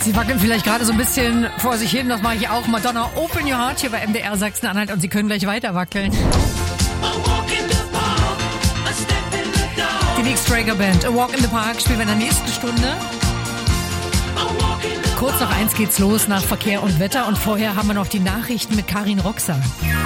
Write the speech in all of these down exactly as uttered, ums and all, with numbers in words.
Sie wackeln vielleicht gerade so ein bisschen vor sich hin, das mache ich auch. Madonna, Open Your Heart hier bei M D R Sachsen-Anhalt und Sie können gleich weiter wackeln. Die Nick Straker Band, A Walk in the Park, spielen wir in der nächsten Stunde. Kurz nach eins geht's los nach Verkehr und Wetter und vorher haben wir noch die Nachrichten mit Karin Roxer.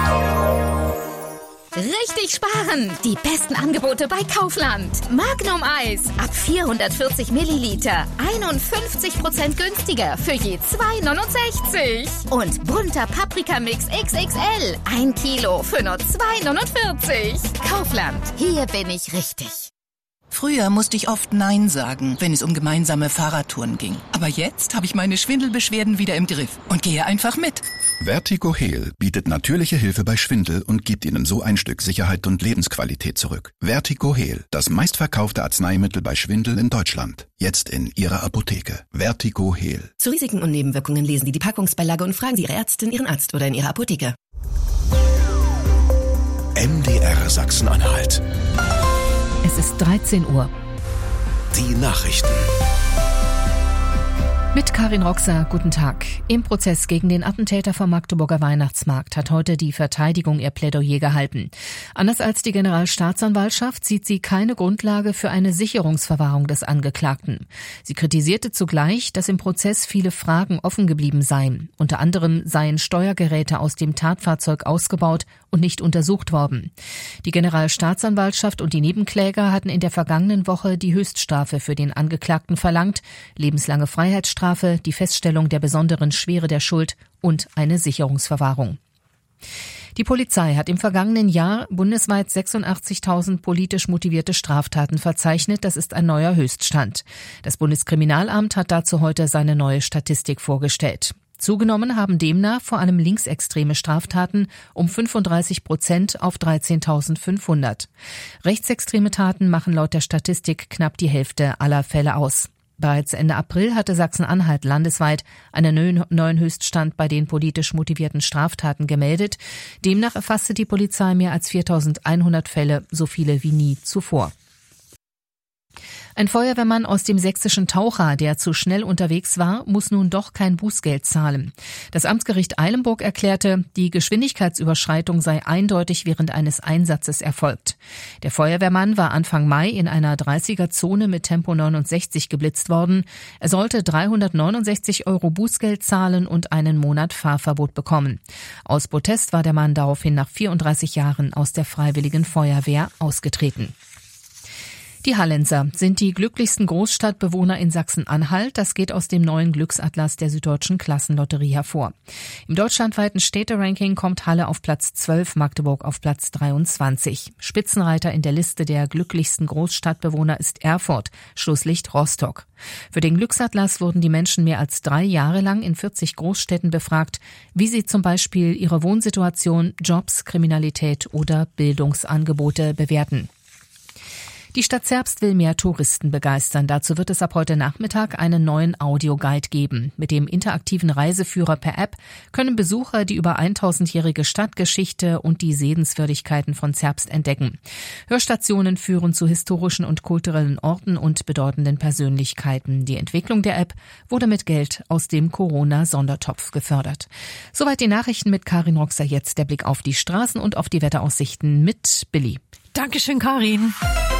Richtig sparen! Die besten Angebote bei Kaufland. Magnum Eis ab vierhundertvierzig Milliliter. einundfünfzig Prozent günstiger für je zwei neunundsechzig. Und bunter Paprikamix X X L. Ein Kilo für nur zwei neunundvierzig. Kaufland. Hier bin ich richtig. Früher musste ich oft Nein sagen, wenn es um gemeinsame Fahrradtouren ging. Aber jetzt habe ich meine Schwindelbeschwerden wieder im Griff und gehe einfach mit. Vertigo Heal bietet natürliche Hilfe bei Schwindel und gibt Ihnen so ein Stück Sicherheit und Lebensqualität zurück. Vertigo Heal, das meistverkaufte Arzneimittel bei Schwindel in Deutschland. Jetzt in Ihrer Apotheke. Vertigo Heal. Zu Risiken und Nebenwirkungen lesen Sie die Packungsbeilage und fragen Sie Ihre Ärztin, Ihren Arzt oder in Ihrer Apotheke. M D R Sachsen-Anhalt. Es ist dreizehn Uhr. Die Nachrichten. Mit Karin Roxer, guten Tag. Im Prozess gegen den Attentäter vom Magdeburger Weihnachtsmarkt hat heute die Verteidigung ihr Plädoyer gehalten. Anders als die Generalstaatsanwaltschaft sieht sie keine Grundlage für eine Sicherungsverwahrung des Angeklagten. Sie kritisierte zugleich, dass im Prozess viele Fragen offen geblieben seien. Unter anderem seien Steuergeräte aus dem Tatfahrzeug ausgebaut und nicht untersucht worden. Die Generalstaatsanwaltschaft und die Nebenkläger hatten in der vergangenen Woche die Höchststrafe für den Angeklagten verlangt, lebenslange Freiheitsstrafe, die Feststellung der besonderen Schwere der Schuld und eine Sicherungsverwahrung. Die Polizei hat im vergangenen Jahr bundesweit sechsundachtzigtausend politisch motivierte Straftaten verzeichnet. Das ist ein neuer Höchststand. Das Bundeskriminalamt hat dazu heute seine neue Statistik vorgestellt. Zugenommen haben demnach vor allem linksextreme Straftaten um fünfunddreißig Prozent auf dreizehntausendfünfhundert. Rechtsextreme Taten machen laut der Statistik knapp die Hälfte aller Fälle aus. Bereits Ende April hatte Sachsen-Anhalt landesweit einen neuen Höchststand bei den politisch motivierten Straftaten gemeldet. Demnach erfasste die Polizei mehr als viertausendeinhundert Fälle, so viele wie nie zuvor. Ein Feuerwehrmann aus dem sächsischen Taucha, der zu schnell unterwegs war, muss nun doch kein Bußgeld zahlen. Das Amtsgericht Eilenburg erklärte, die Geschwindigkeitsüberschreitung sei eindeutig während eines Einsatzes erfolgt. Der Feuerwehrmann war Anfang Mai in einer dreißiger-Zone mit Tempo neunundsechzig geblitzt worden. Er sollte dreihundertneunundsechzig Euro Bußgeld zahlen und einen Monat Fahrverbot bekommen. Aus Protest war der Mann daraufhin nach vierunddreißig Jahren aus der Freiwilligen Feuerwehr ausgetreten. Die Hallenser sind die glücklichsten Großstadtbewohner in Sachsen-Anhalt. Das geht aus dem neuen Glücksatlas der Süddeutschen Klassenlotterie hervor. Im deutschlandweiten Städteranking kommt Halle auf Platz zwölf, Magdeburg auf Platz dreiundzwanzig. Spitzenreiter in der Liste der glücklichsten Großstadtbewohner ist Erfurt, Schlusslicht Rostock. Für den Glücksatlas wurden die Menschen mehr als drei Jahre lang in vierzig Großstädten befragt, wie sie zum Beispiel ihre Wohnsituation, Jobs, Kriminalität oder Bildungsangebote bewerten. Die Stadt Zerbst will mehr Touristen begeistern. Dazu wird es ab heute Nachmittag einen neuen Audioguide geben. Mit dem interaktiven Reiseführer per App können Besucher die über tausendjährige Stadtgeschichte und die Sehenswürdigkeiten von Zerbst entdecken. Hörstationen führen zu historischen und kulturellen Orten und bedeutenden Persönlichkeiten. Die Entwicklung der App wurde mit Geld aus dem Corona-Sondertopf gefördert. Soweit die Nachrichten mit Karin Roxer. Jetzt der Blick auf die Straßen und auf die Wetteraussichten mit Billy. Dankeschön, Karin.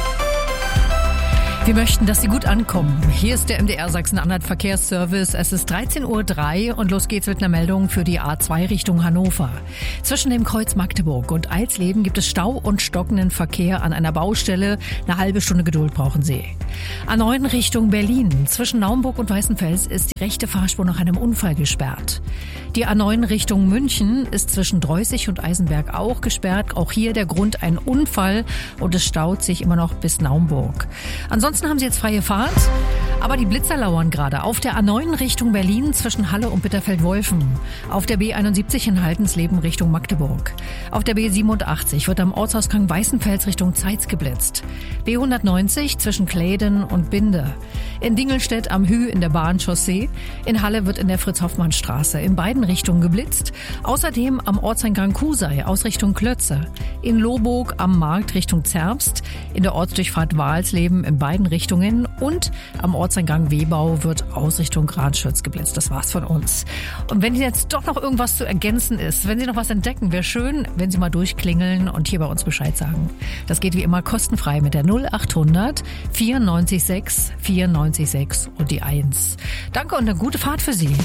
Wir möchten, dass Sie gut ankommen. Hier ist der M D R Sachsen-Anhalt Verkehrsservice. Es ist dreizehn Uhr drei und los geht's mit einer Meldung für die A zwei Richtung Hannover. Zwischen dem Kreuz Magdeburg und Eilsleben gibt es Stau und stockenden Verkehr an einer Baustelle. Eine halbe Stunde Geduld brauchen Sie. A neun Richtung Berlin. Zwischen Naumburg und Weißenfels ist die rechte Fahrspur nach einem Unfall gesperrt. Die A neun Richtung München ist zwischen Dreußig und Eisenberg auch gesperrt. Auch hier der Grund ein Unfall und es staut sich immer noch bis Naumburg. Ansonsten Ansonsten haben Sie jetzt freie Fahrt, aber die Blitzer lauern gerade auf der A neun Richtung Berlin zwischen Halle und Bitterfeld-Wolfen, auf der B einundsiebzig in Haltensleben Richtung Magdeburg, auf der B siebenundachtzig wird am Ortsausgang Weißenfels Richtung Zeitz geblitzt, B hundertneunzig zwischen Kläden und Binde, in Dingelstedt am Hü in der Bahnchaussee, in Halle wird in der Fritz-Hoffmann-Straße in beiden Richtungen geblitzt, außerdem am Ortseingang Kusei aus Richtung Klötze, in Lohburg am Markt Richtung Zerbst, in der Ortsdurchfahrt Walsleben in beiden Richtungen und am Ortseingang Ortseingang Wehbau wird Ausrichtung Granschütz geblitzt. Das war's von uns. Und wenn jetzt doch noch irgendwas zu ergänzen ist, wenn Sie noch was entdecken, wäre schön, wenn Sie mal durchklingeln und hier bei uns Bescheid sagen. Das geht wie immer kostenfrei mit der null acht hundert vierundneunzig sechs vierundneunzig sechs und die eins. Danke und eine gute Fahrt für Sie.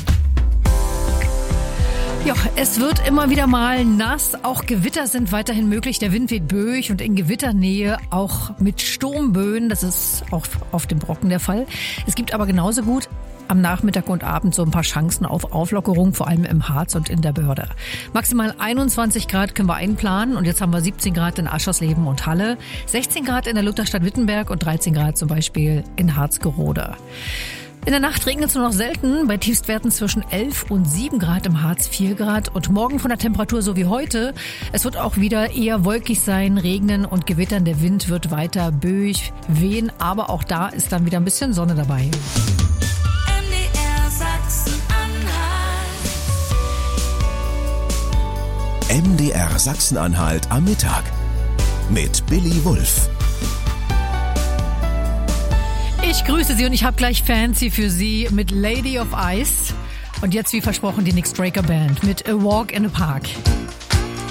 Ja, es wird immer wieder mal nass. Auch Gewitter sind weiterhin möglich. Der Wind weht böig und in Gewitternähe auch mit Sturmböen. Das ist auch auf dem Brocken der Fall. Es gibt aber genauso gut am Nachmittag und Abend so ein paar Chancen auf Auflockerung, vor allem im Harz und in der Börde. Maximal einundzwanzig Grad können wir einplanen und jetzt haben wir siebzehn Grad in Aschersleben und Halle, sechzehn Grad in der Lutherstadt Wittenberg und dreizehn Grad zum Beispiel in Harzgerode. In der Nacht regnet es nur noch selten, bei Tiefstwerten zwischen elf und sieben Grad im Harz, vier Grad. Und morgen von der Temperatur so wie heute. Es wird auch wieder eher wolkig sein, regnen und gewittern. Der Wind wird weiter böig wehen, aber auch da ist dann wieder ein bisschen Sonne dabei. M D R Sachsen-Anhalt. M D R Sachsen-Anhalt am Mittag mit Billy Wulff. Ich grüße Sie und ich habe gleich Fancy für Sie mit Lady of Ice. Und jetzt wie versprochen die Nick Straker Band mit A Walk in the Park.